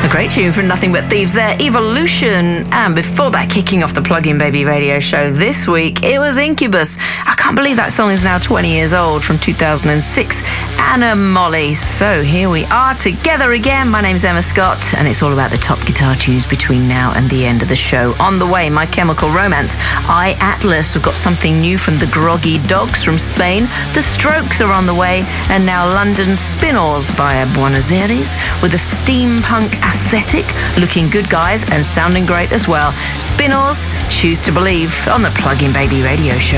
Great tune from Nothing But Thieves there, Evolution. And before that, kicking off the Plug-in Baby radio show this week, it was Incubus. I can't believe that song is now 20 years old, from 2006. Anna Molly. So here we are together again. My name's Emma Scott, and it's all about the top guitar tunes between now and the end of the show. On the way, My Chemical Romance, I, Atlas. We've got something new from the Groggy Dogs from Spain. The Strokes are on the way, and now London's Spin-Oars via Buenos Aires with a steampunk aesthetic, looking good, guys, and sounding great as well. Spin-Oars, Choose to Believe on the Plug-in Baby radio show.